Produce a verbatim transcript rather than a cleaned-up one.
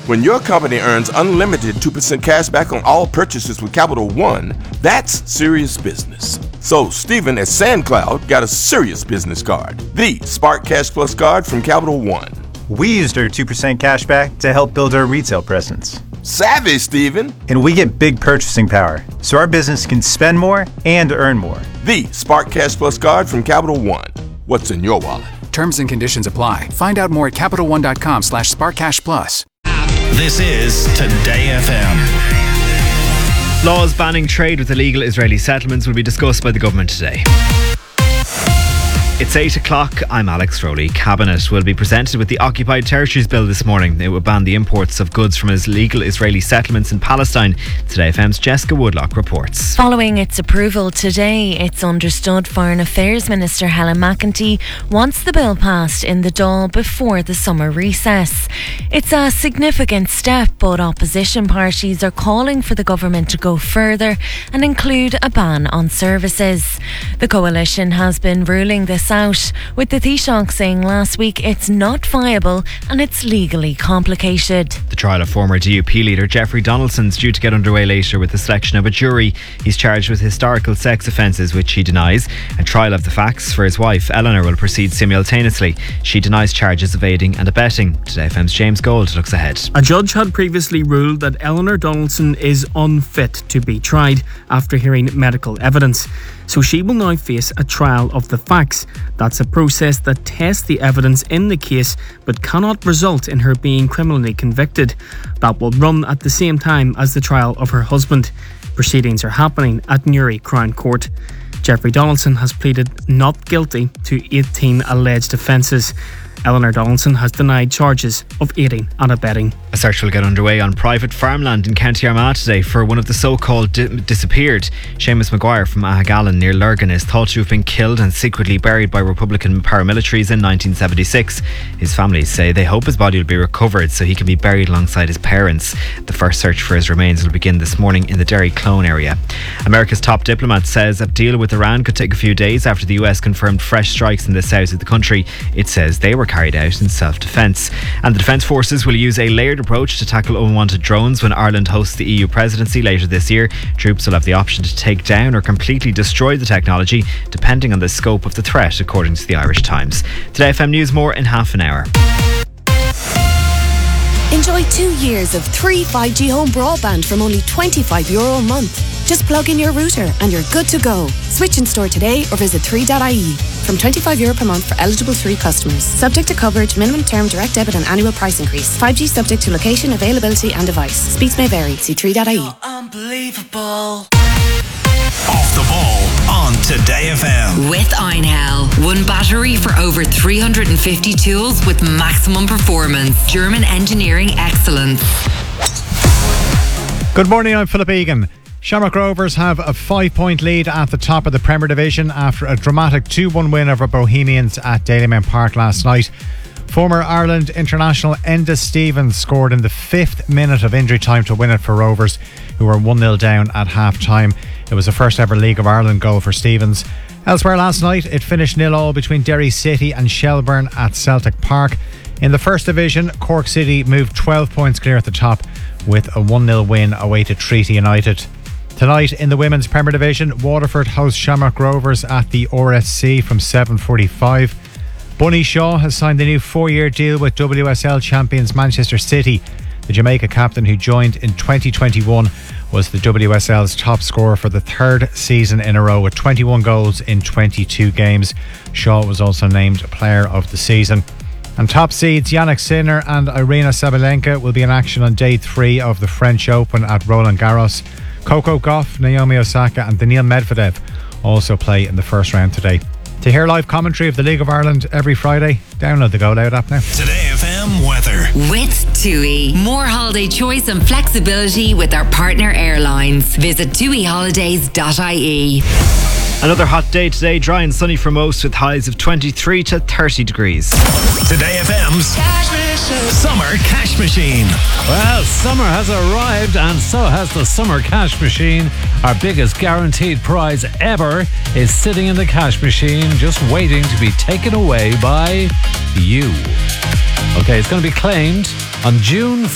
When your company earns unlimited two percent cash back on all purchases with Capital One, that's serious business. So Stephen at SandCloud got a serious business card, the Spark Cash Plus card from Capital One. We used our two percent cash back to help build our retail presence. Savvy, Stephen. And we get big purchasing power, so our business can spend more and earn more. The Spark Cash Plus card from Capital One. What's in your wallet? Terms and conditions apply. Find out more at CapitalOne.com slash SparkCashPlus. This is Today F M. Laws banning trade with illegal Israeli settlements will be discussed by the government today. It's eight o'clock. I'm Alex Rowley. Cabinet will be presented with the Occupied Territories Bill this morning. It will ban the imports of goods from illegal Israeli settlements in Palestine. Today F M's Jessica Woodlock reports. Following its approval today, it's understood Foreign Affairs Minister Helen McEntee wants the bill passed in the Dáil before the summer recess. It's a significant step, but opposition parties are calling for the government to go further and include a ban on services. The coalition has been ruling this out, with the Taoiseach saying last week it's not viable and it's legally complicated. The trial of former D U P leader Jeffrey Donaldson is due to get underway later with the selection of a jury. He's charged with historical sex offences, which he denies. A trial of the facts for his wife Eleanor will proceed simultaneously. She denies charges of aiding and abetting. Today F M's James Gold looks ahead. A judge had previously ruled that Eleanor Donaldson is unfit to be tried after hearing medical evidence. So she will now face a trial of the facts. That's a process that tests the evidence in the case but cannot result in her being criminally convicted. That will run at the same time as the trial of her husband. Proceedings are happening at Newry Crown Court. Jeffrey Donaldson has pleaded not guilty to eighteen alleged offences. Eleanor Donaldson has denied charges of aiding and abetting. A search will get underway on private farmland in County Armagh today for one of the so-called di- disappeared. Seamus Maguire from Ahagallen near Lurgan is thought to have been killed and secretly buried by Republican paramilitaries in nineteen seventy-six. His family say they hope his body will be recovered so he can be buried alongside his parents. The first search for his remains will begin this morning in the Derry Clone area. America's top diplomat says a deal with Iran could take a few days after the U S confirmed fresh strikes in the south of the country. It says they were carried out in self-defence. And the Defence Forces will use a layered approach to tackle unwanted drones when Ireland hosts the E U presidency later this year. Troops will have the option to take down or completely destroy the technology, depending on the scope of the threat, according to the Irish Times. Today F M News, more in half an hour. Enjoy two years of three five G home broadband from only twenty-five euro a month. Just plug in your router and you're good to go. Switch in store today or visit three dot I E. From twenty-five euro per month for eligible three customers. Subject to coverage, minimum term, direct debit and annual price increase. five G subject to location, availability and device. Speeds may vary. See three dot I E. Unbelievable. Off the ball on Today F M. With Einhell. One battery for over three hundred fifty tools with maximum performance. German engineering excellence. Good morning, I'm Philip Egan. Shamrock Rovers have a five-point lead at the top of the Premier Division after a dramatic two one win over Bohemians at Dalymount Park last night. Former Ireland international Enda Stevens scored in the fifth minute of injury time to win it for Rovers, who were one nil down at half-time. It was the first ever League of Ireland goal for Stevens. Elsewhere last night, it finished nil all between Derry City and Shelbourne at Celtic Park. In the First Division, Cork City moved twelve points clear at the top with a one nil win away to Treaty United. Tonight in the Women's Premier Division, Waterford host Shamrock Rovers at the R S C from seven forty-five. Bunny Shaw has signed a new four-year deal with W S L champions Manchester City. The Jamaica captain, who joined in twenty twenty-one, was the W S L's top scorer for the third season in a row with twenty-one goals in twenty-two games. Shaw was also named Player of the Season. And top seeds Yannick Sinner and Irina Sabalenka will be in action on day three of the French Open at Roland Garros. Coco Gauff, Naomi Osaka and Daniil Medvedev also play in the first round today. To hear live commentary of the League of Ireland every Friday, download the Go Loud app now. Today F M weather. With TUI. More holiday choice and flexibility with our partner airlines. Visit tui holidays dot I E. Another hot day today, dry and sunny for most with highs of twenty-three to thirty degrees. Today F M's Summer Cash Machine. Well, summer has arrived and so has the Summer Cash Machine. Our biggest guaranteed prize ever is sitting in the cash machine just waiting to be taken away by you. Okay, it's going to be claimed on June